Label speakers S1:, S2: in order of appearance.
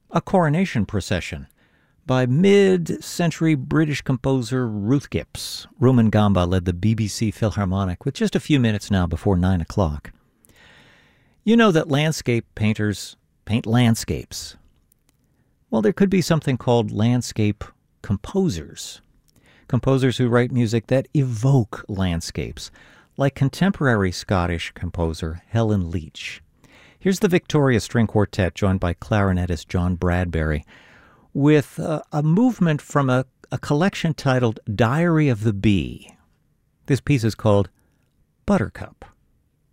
S1: A Coronation Procession by mid-century British composer Ruth Gipps. Rumen Gamba led the BBC Philharmonic with just a few minutes now before 9 o'clock. You know that landscape painters paint landscapes. Well, there could be something called landscape composers. Composers who write music that evoke landscapes, like contemporary Scottish composer Helen Leach. Here's the Victoria String Quartet, joined by clarinetist John Bradbury, with a movement from a collection titled Diary of the Bee. This piece is called Buttercup.